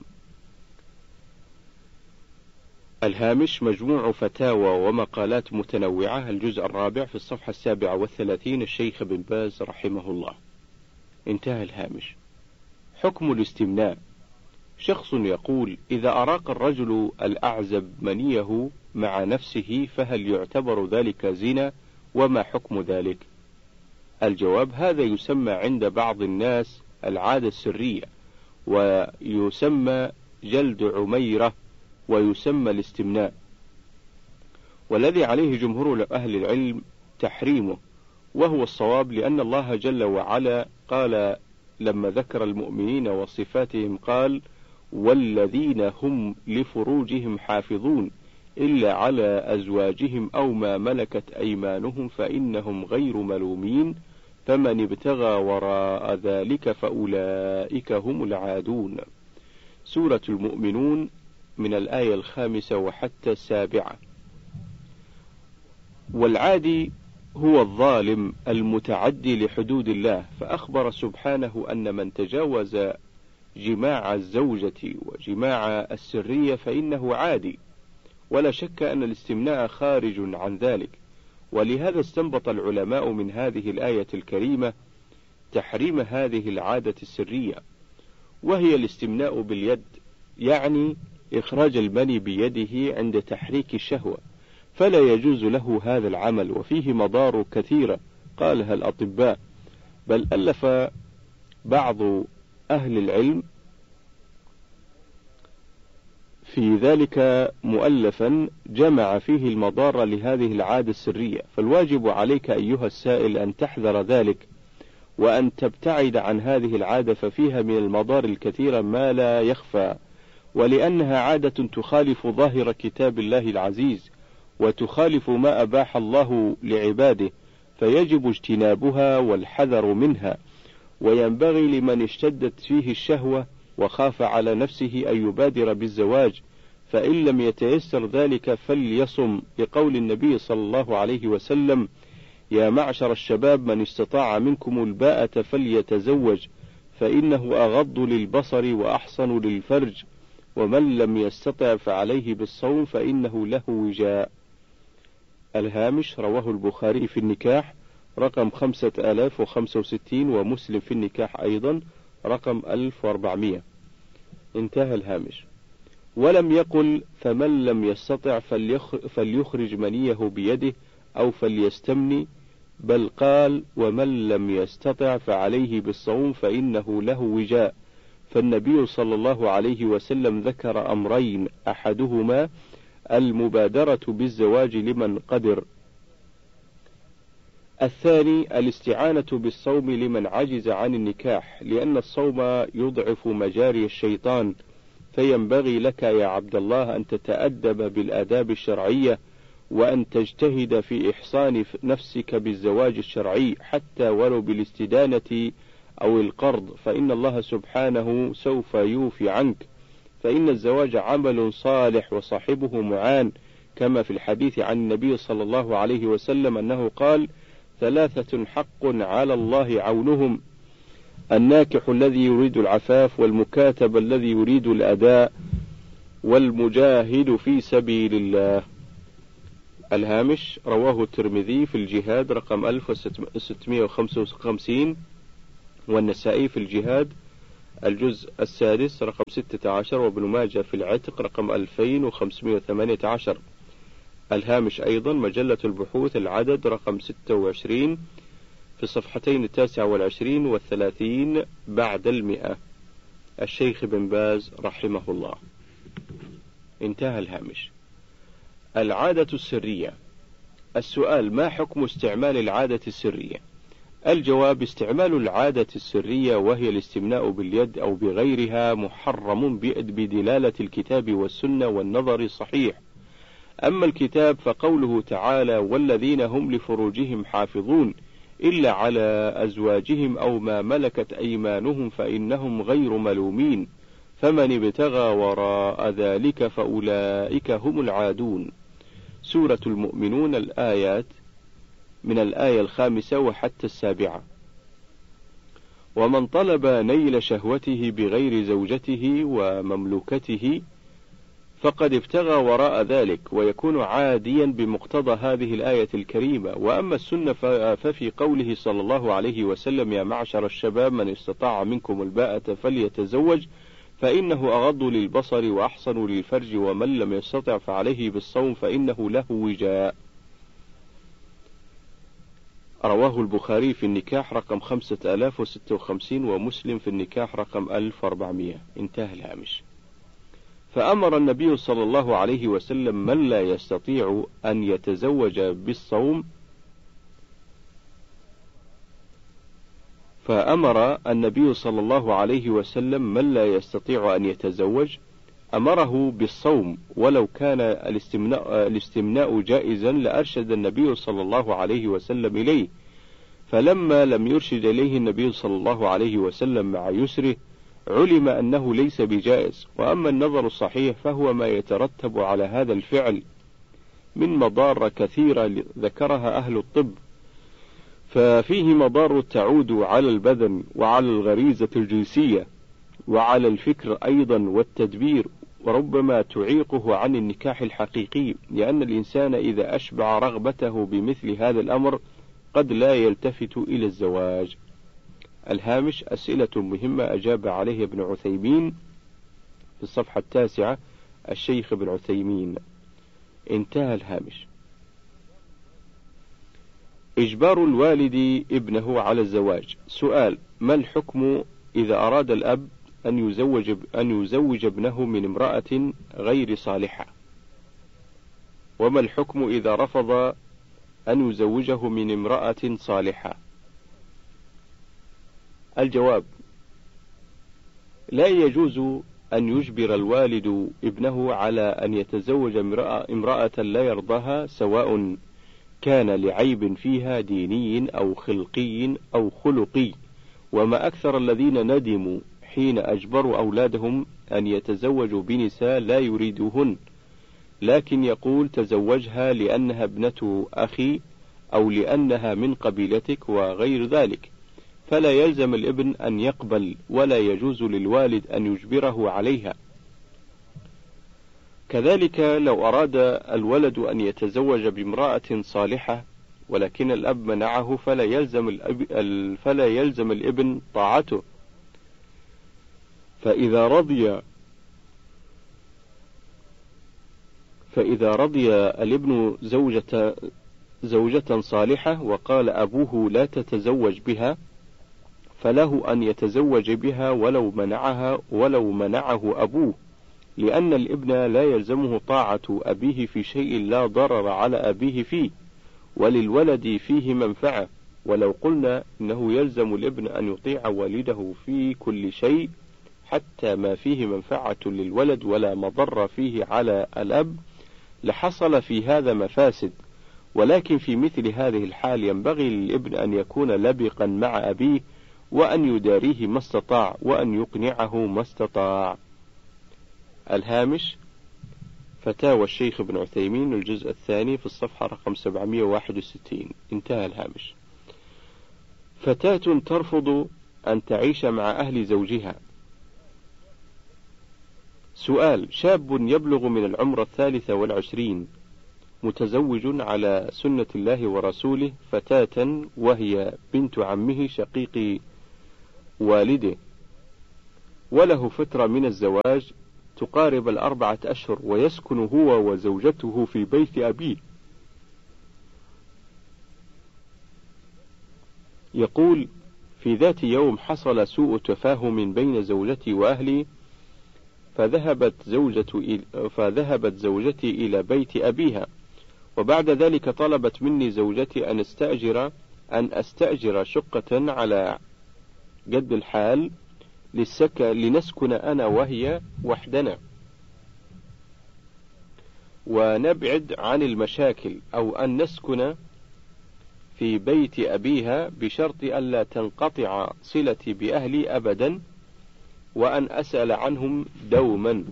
الهامش: مجموع فتاوى ومقالات متنوعة، الجزء الرابع، في الصفحة 37، الشيخ بن باز رحمه الله. انتهى الهامش. حكم الاستمناء: شخص يقول: إذا أراق الرجل الأعزب منيه مع نفسه فهل يعتبر ذلك زنا؟ وما حكم ذلك؟ الجواب: هذا يسمى عند بعض الناس العادة السرية، ويسمى جلد عميرة، ويسمى الاستمناء، والذي عليه جمهور أهل العلم تحريمه، وهو الصواب، لأن الله جل وعلا قال لما ذكر المؤمنين وصفاتهم قال: والذين هم لفروجهم حافظون إلا على أزواجهم أو ما ملكت أيمانهم فإنهم غير ملومين، فمن ابتغى وراء ذلك فأولئك هم العادون. سورة المؤمنون من الآية 5 وحتى 7. والعادي هو الظالم المتعدي لحدود الله، فأخبر سبحانه أن من تجاوز جماع الزوجة وجماع السرية فإنه عادي، ولا شك أن الاستمناء خارج عن ذلك. ولهذا استنبط العلماء من هذه الآية الكريمة تحريم هذه العادة السرية، وهي الاستمناء باليد، يعني إخراج المني بيده عند تحريك الشهوة، فلا يجوز له هذا العمل، وفيه مضار كثيرة قالها الأطباء، بل ألف بعض أهل العلم في ذلك مؤلفا جمع فيه المضار لهذه العادة السرية. فالواجب عليك أيها السائل أن تحذر ذلك، وأن تبتعد عن هذه العادة، ففيها من المضار الكثير ما لا يخفى، ولأنها عادة تخالف ظاهر كتاب الله العزيز، وتخالف ما أباح الله لعباده، فيجب اجتنابها والحذر منها. وينبغي لمن اشتدت فيه الشهوة وخاف على نفسه أن يبادر بالزواج، فإن لم يتيسر ذلك فليصم، لقول النبي صلى الله عليه وسلم: يا معشر الشباب من استطاع منكم الباءة فليتزوج، فإنه أغض للبصر وأحصن للفرج، ومن لم يستطع فعليه بالصوم فإنه له وجاء. الهامش: رواه البخاري في النكاح رقم 5065، ومسلم في النكاح أيضا رقم 1400. انتهى الهامش. ولم يقل فمن لم يستطع فليخرج منيه بيده أو فليستمني، بل قال ومن لم يستطع فعليه بالصوم فإنه له وجاء. فالنبي صلى الله عليه وسلم ذكر أمرين: أحدهما المبادرة بالزواج لمن قدر، الثاني الاستعانة بالصوم لمن عجز عن النكاح، لأن الصوم يضعف مجاري الشيطان، فينبغي لك يا عبد الله أن تتأدب بالآداب الشرعية، وأن تجتهد في إحصان نفسك بالزواج الشرعي، حتى ولو بالاستدانة أو القرض، فإن الله سبحانه سوف يوفي عنك، فإن الزواج عمل صالح وصاحبه معان، كما في الحديث عن النبي صلى الله عليه وسلم أنه قال: 3 حق على الله عونهم: الناكح الذي يريد العفاف، والمكاتب الذي يريد الأداء، والمجاهد في سبيل الله. الهامش: رواه الترمذي في الجهاد رقم 1655، والنسائي في الجهاد الجزء السادس رقم 16، وابن ماجه في العتق رقم 2518. الهامش أيضا: مجلة البحوث العدد رقم 26 في الصفحتين 29 والثلاثين بعد 100. الشيخ بن باز رحمه الله. انتهى الهامش. العادة السرية. السؤال: ما حكم استعمال العادة السرية؟ الجواب: استعمال العادة السرية وهي الاستمناء باليد أو بغيرها محرم بدلالة الكتاب والسنة والنظر الصحيح. أما الكتاب فقوله تعالى: والذين هم لفروجهم حافظون إلا على أزواجهم أو ما ملكت أيمانهم فإنهم غير ملومين، فمن ابتغى وراء ذلك فأولئك هم العادون. سورة المؤمنون، الآيات من الآية 5 وحتى 7. ومن طلب نيل شهوته بغير زوجته ومملوكته فقد ابتغى وراء ذلك، ويكون عاديا بمقتضى هذه الآية الكريمة. وأما السنة ففي قوله صلى الله عليه وسلم: يا معشر الشباب من استطاع منكم الباءة فليتزوج فإنه أغض للبصر وأحصن للفرج، ومن لم يستطع فعليه بالصوم فإنه له وجاء. رواه البخاري في النكاح رقم 5056، ومسلم في النكاح رقم 1400. انتهى الهامش. فأمر النبي صلى الله عليه وسلم من لا يستطيع أن يتزوج بالصوم أمره بالصوم، ولو كان الاستمناء جائزا لأرشد النبي صلى الله عليه وسلم إليه، فلما لم يرشد إليه النبي صلى الله عليه وسلم مع يسره علم أنه ليس بجائز. وأما النظر الصحيح فهو ما يترتب على هذا الفعل من مضار كثيرة ذكرها أهل الطب، ففيه مضار تعود على البدن وعلى الغريزة الجنسية وعلى الفكر أيضا والتدبير، وربما تعيقه عن النكاح الحقيقي، لأن الإنسان إذا أشبع رغبته بمثل هذا الأمر قد لا يلتفت إلى الزواج. الهامش: أسئلة مهمة أجاب عليه ابن عثيمين في الصفحة 9. الشيخ ابن عثيمين. انتهى الهامش. إجبار الوالد ابنه على الزواج. سؤال: ما الحكم إذا أراد الأب أن يزوج ابنه من امرأة غير صالحة؟ وما الحكم إذا رفض أن يزوجه من امرأة صالحة؟ الجواب: لا يجوز أن يجبر الوالد ابنه على أن يتزوج امرأة لا يرضاها، سواء كان لعيب فيها ديني أو خلقي أو خلقي. وما أكثر الذين ندموا حين أجبروا أولادهم أن يتزوجوا بنساء لا يريدوهن، لكن يقول: تزوجها لأنها ابنة أخي أو لأنها من قبيلتك وغير ذلك، فلا يلزم الابن أن يقبل، ولا يجوز للوالد أن يجبره عليها. كذلك لو أراد الولد أن يتزوج بامرأة صالحة ولكن الأب منعه فلا يلزم الابن طاعته، فإذا رضي الابن زوجة صالحة وقال أبوه لا تتزوج بها، فله أن يتزوج بها ولو منعه أبوه، لأن الابن لا يلزمه طاعة أبيه في شيء لا ضرر على أبيه فيه، وللولد فيه منفعة. ولو قلنا إنه يلزم الابن أن يطيع والده في كل شيء حتى ما فيه منفعة للولد ولا مضر فيه على الأب لحصل في هذا مفاسد. ولكن في مثل هذه الحال ينبغي للابن أن يكون لبقا مع أبيه، وأن يداريه ما استطاع، وأن يقنعه ما استطاع. الهامش: فتاوى الشيخ ابن عثيمين الجزء الثاني في الصفحة رقم 761. انتهى الهامش. فتاة ترفض أن تعيش مع أهل زوجها. سؤال: شاب يبلغ من العمر 23 متزوج على سنة الله ورسوله فتاة وهي بنت عمه شقيق والده، وله فترة من الزواج تقارب 4 أشهر، ويسكن هو وزوجته في بيت أبيه. يقول: في ذات يوم حصل سوء تفاهم بين زوجتي وأهلي، فذهبت زوجتي إلى بيت أبيها، وبعد ذلك طلبت مني زوجتي أن أستأجر شقة على قد الحال لنسكن أنا وهي وحدنا ونبعد عن المشاكل، أو أن نسكن في بيت أبيها بشرط ألا تنقطع صلتي بأهلي أبدا، وأن أسأل عنهم دوما.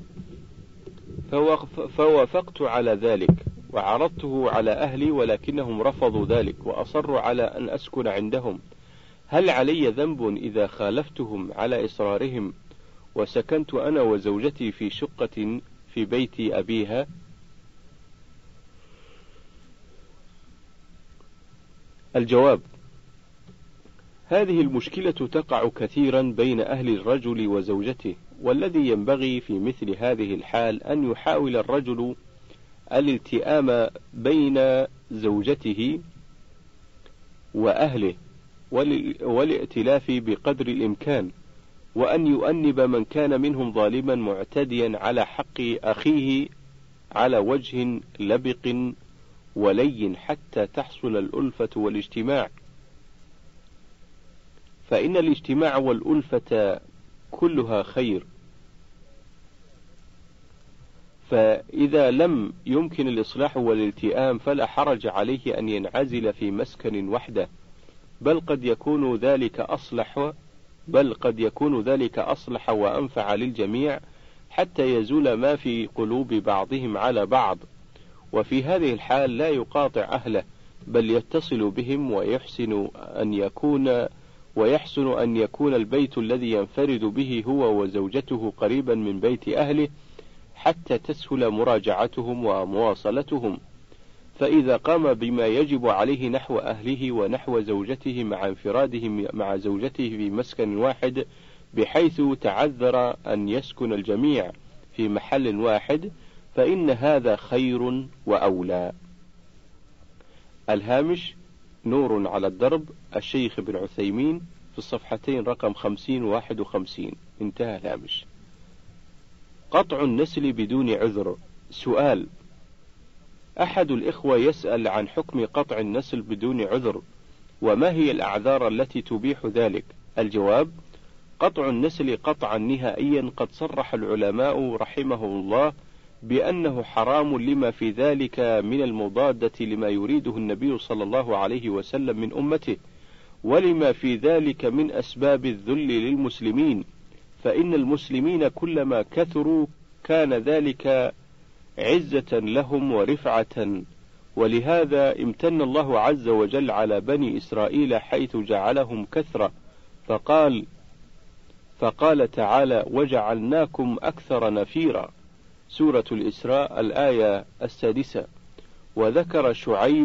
فوافقت على ذلك وعرضته على أهلي، ولكنهم رفضوا ذلك وأصروا على أن أسكن عندهم. هل علي ذنب إذا خالفتهم على إصرارهم وسكنت أنا وزوجتي في شقة في بيت أبيها؟ الجواب: هذه المشكلة تقع كثيرا بين أهل الرجل وزوجته، والذي ينبغي في مثل هذه الحال أن يحاول الرجل الالتئام بين زوجته وأهله والائتلاف بقدر الإمكان، وأن يؤنب من كان منهم ظالما معتديا على حق أخيه على وجه لبق ولين حتى تحصل الألفة والاجتماع، فإن الاجتماع والألفة كلها خير. فإذا لم يمكن الإصلاح والالتئام فلا حرج عليه أن ينعزل في مسكن وحده، بل قد يكون ذلك أصلح وأنفع للجميع، حتى يزول ما في قلوب بعضهم على بعض. وفي هذه الحال لا يقاطع أهله، بل يتصل بهم، ويحسن أن يكون البيت الذي ينفرد به هو وزوجته قريبا من بيت أهله، حتى تسهل مراجعتهم ومواصلتهم. فإذا قام بما يجب عليه نحو أهله ونحو زوجته مع انفراده مع زوجته في مسكن واحد، بحيث تعذر أن يسكن الجميع في محل واحد، فإن هذا خير وأولى. الهامش: نور على الدرب، الشيخ ابن عثيمين، في الصفحتين رقم 50 و 51. انتهى الهامش. قطع النسل بدون عذر. سؤال: أحد الإخوة يسأل عن حكم قطع النسل بدون عذر، وما هي الأعذار التي تبيح ذلك؟ الجواب: قطع النسل قطعا نهائيا قد صرح العلماء رحمهم الله بأنه حرام، لما في ذلك من المضادة لما يريده النبي صلى الله عليه وسلم من أمته، ولما في ذلك من أسباب الذل للمسلمين، فإن المسلمين كلما كثروا كان ذلك عزة لهم ورفعة، ولهذا امتن الله عز وجل على بني إسرائيل حيث جعلهم كثرة، فقال تعالى: وجعلناكم أكثر نفيرا، سورة الإسراء الآية 6. وذكر شعيب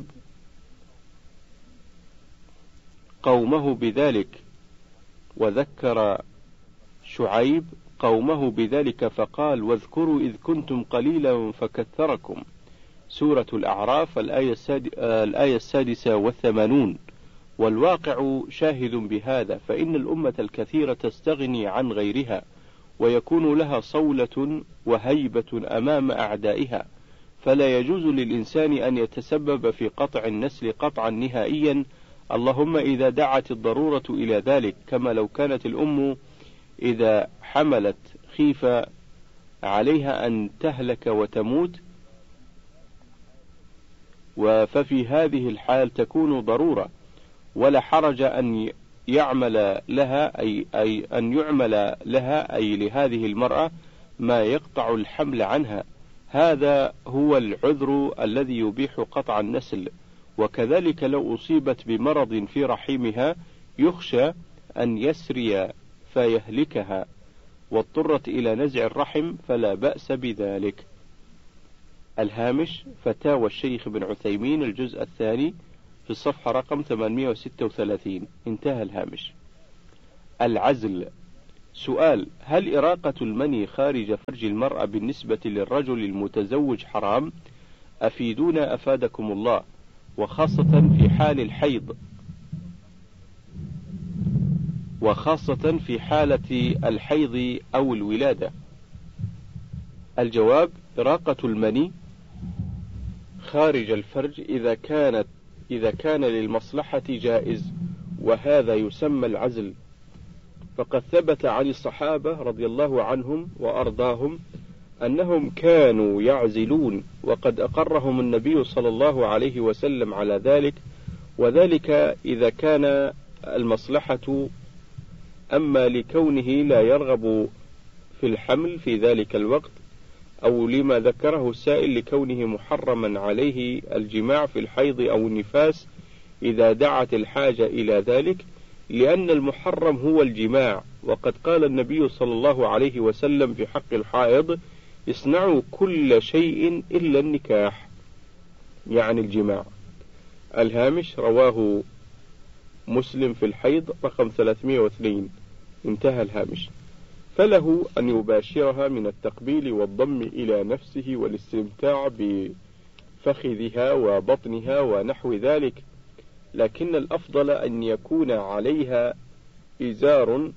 قومه بذلك فقال: واذكروا إذ كنتم قليلا فكثركم، سورة الأعراف الآية 86. والواقع شاهد بهذا، فإن الأمة الكثيرة تستغني عن غيرها، ويكون لها صولة وهيبة أمام أعدائها، فلا يجوز للإنسان أن يتسبب في قطع النسل قطعا نهائيا، اللهم إذا دعت الضرورة إلى ذلك، كما لو كانت الأم إذا حملت خيف عليها أن تهلك وتموت، ففي هذه الحال تكون ضرورة، ولا حرج أن يعمل لها أي لهذه المرأة ما يقطع الحمل عنها. هذا هو العذر الذي يبيح قطع النسل. وكذلك لو أصيبت بمرض في رحمها يخشى أن يسري فيهلكها، واضطرت إلى نزع الرحم، فلا بأس بذلك. الهامش فتاوى الشيخ بن عثيمين الجزء الثاني في الصفحة رقم 836. انتهى الهامش. العزل. سؤال: هل إراقة المني خارج فرج المرأة بالنسبة للرجل المتزوج حرام؟ أفيدونا أفادكم الله، وخاصة في حال الحيض، وخاصة في حالة الحيض أو الولادة. الجواب: إراقة المني خارج الفرج إذا كان للمصلحة جائز، وهذا يسمى العزل، فقد ثبت عن الصحابة رضي الله عنهم وأرضاهم أنهم كانوا يعزلون، وقد أقرهم النبي صلى الله عليه وسلم على ذلك، وذلك إذا كان المصلحة، أما لكونه لا يرغب في الحمل في ذلك الوقت، أو لما ذكره السائل لكونه محرما عليه الجماع في الحيض أو النفاس إذا دعت الحاجة إلى ذلك، لأن المحرم هو الجماع، وقد قال النبي صلى الله عليه وسلم في حق الحائض: اصنعوا كل شيء إلا النكاح، يعني الجماع. الهامش: رواه مسلم في الحيض رقم 302. انتهى الهامش. فله أن يباشرها من التقبيل والضم إلى نفسه والاستمتاع بفخذها وبطنها ونحو ذلك، لكن الأفضل أن يكون عليها إزار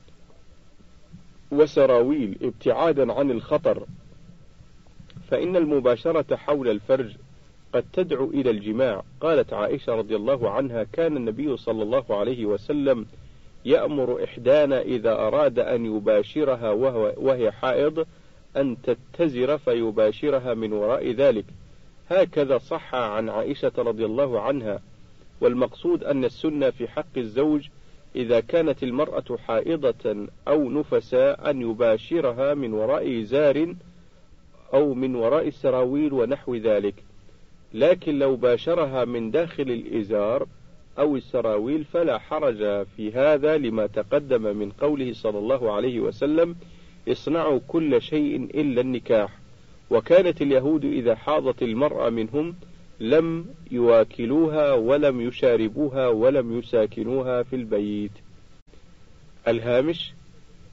وسراويل ابتعادا عن الخطر، فإن المباشرة حول الفرج قد تدعو إلى الجماع. قالت عائشة رضي الله عنها: كان النبي صلى الله عليه وسلم يأمر إحدانا إذا أراد أن يباشرها وهي حائض أن تتزر فيباشرها من وراء ذلك. هكذا صح عن عائشة رضي الله عنها. والمقصود أن السنة في حق الزوج إذا كانت المرأة حائضة أو نفساء أن يباشرها من وراء إزار أو من وراء السراويل ونحو ذلك، لكن لو باشرها من داخل الإزار أو السراويل فلا حرج في هذا، لما تقدم من قوله صلى الله عليه وسلم: اصنعوا كل شيء إلا النكاح. وكانت اليهود إذا حاضت المرأة منهم لم يواكلوها ولم يشاربوها ولم يساكنوها في البيت. الهامش: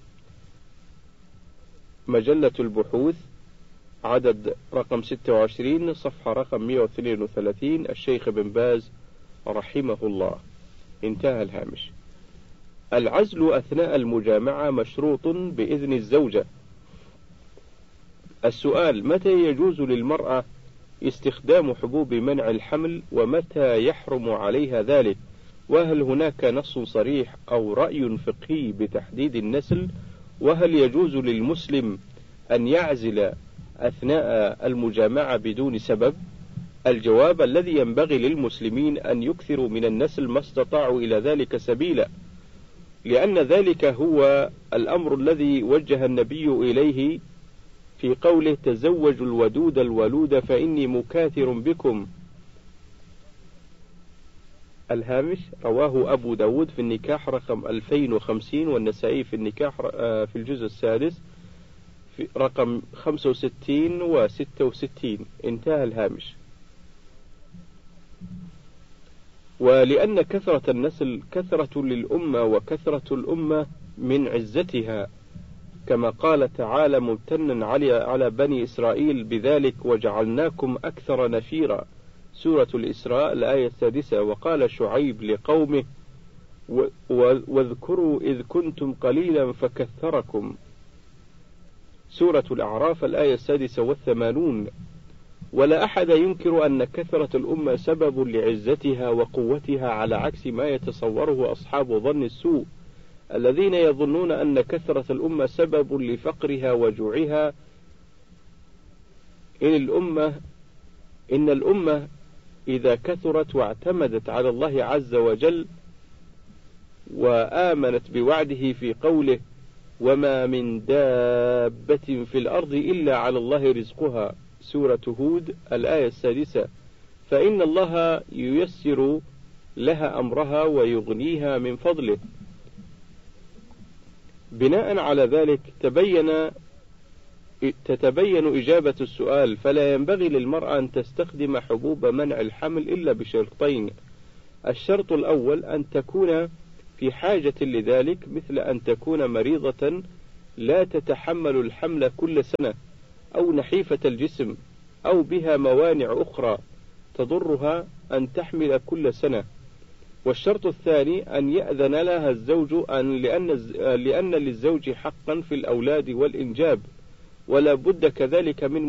مجلة البحوث عدد رقم 26 صفحة رقم 132 الشيخ بن باز رحمه الله. انتهى الهامش. العزل أثناء المجامعة مشروط بإذن الزوجة. السؤال: متى يجوز للمرأة استخدام حبوب منع الحمل، ومتى يحرم عليها ذلك؟ وهل هناك نص صريح أو رأي فقهي بتحديد النسل؟ وهل يجوز للمسلم أن يعزل أثناء المجامعة بدون سبب؟ الجواب: الذي ينبغي للمسلمين أن يكثروا من النسل ما استطاعوا إلى ذلك سبيلا، لأن ذلك هو الأمر الذي وجه النبي إليه في قوله: تزوجوا الودود الولود فإني مكاثر بكم. الهامش: رواه أبو داود في النكاح رقم 2050، والنسائي في النكاح في الجزء السادس في رقم 65 و 66. انتهى الهامش. ولأن كثرة النسل كثرة للأمة، وكثرة الأمة من عزتها، كما قال تعالى ممتنا على بني إسرائيل بذلك: وجعلناكم أكثر نفيرا، سورة الإسراء الآية 6. وقال شعيب لقومه: واذكروا إذ كنتم قليلا فكثركم، سورة الأعراف الآية 86. ولا أحد ينكر أن كثرة الأمة سبب لعزتها وقوتها، على عكس ما يتصوره أصحاب ظن السوء الذين يظنون أن كثرة الأمة سبب لفقرها وجوعها. إن الأمة إذا كثرت واعتمدت على الله عز وجل وآمنت بوعده في قوله: وما من دابة في الأرض إلا على الله رزقها، سورة هود الآية 6، فإن الله ييسر لها أمرها ويغنيها من فضله. بناء على ذلك تبين تتبين إجابة السؤال، فلا ينبغي للمرأة أن تستخدم حبوب منع الحمل إلا بشرطين. الشرط الأول أن تكون في حاجة لذلك، مثل أن تكون مريضة لا تتحمل الحمل كل سنة، أو نحيفة الجسم، أو بها موانع أخرى تضرها أن تحمل كل سنة. والشرط الثاني أن يأذن لها الزوج لأن للزوج حقا في الأولاد والإنجاب، ولا بد كذلك من